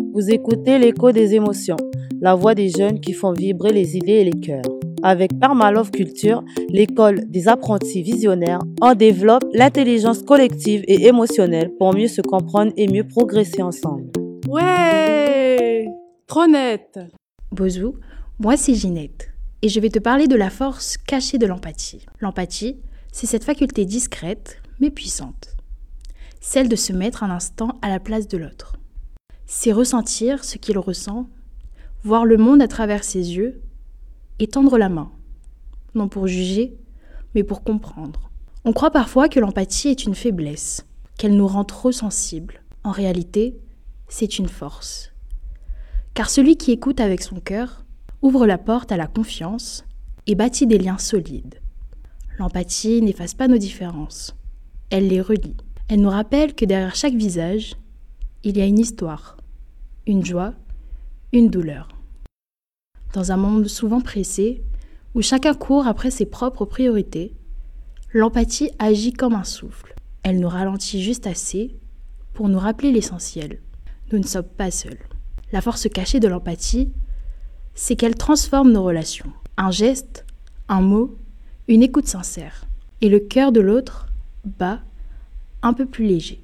Vous écoutez l'écho des émotions, la voix des jeunes qui font vibrer les idées et les cœurs. Avec Permalove Culture, l'école des apprentis visionnaires, on développe l'intelligence collective et émotionnelle pour mieux se comprendre et mieux progresser ensemble. Ouais, trop net. Bonjour, moi c'est Ginette et je vais te parler de la force cachée de l'empathie. L'empathie, c'est cette faculté discrète mais puissante, celle de se mettre un instant à la place de l'autre. C'est ressentir ce qu'il ressent, voir le monde à travers ses yeux et tendre la main, non pour juger, mais pour comprendre. On croit parfois que l'empathie est une faiblesse, qu'elle nous rend trop sensibles. En réalité, c'est une force. Car celui qui écoute avec son cœur ouvre la porte à la confiance et bâtit des liens solides. L'empathie n'efface pas nos différences, elle les relie. Elle nous rappelle que derrière chaque visage, il y a une histoire, une joie, une douleur. Dans un monde souvent pressé, où chacun court après ses propres priorités, l'empathie agit comme un souffle. Elle nous ralentit juste assez pour nous rappeler l'essentiel. Nous ne sommes pas seuls. La force cachée de l'empathie, c'est qu'elle transforme nos relations. Un geste, un mot, une écoute sincère. Et le cœur de l'autre bat un peu plus léger.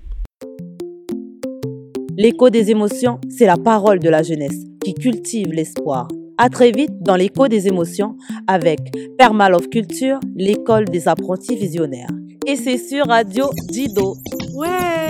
L'écho des émotions, c'est la parole de la jeunesse qui cultive l'espoir. À très vite dans l'écho des émotions avec Permalove Culture, l'école des apprentis visionnaires. Et c'est sur Radio Dido. Ouais.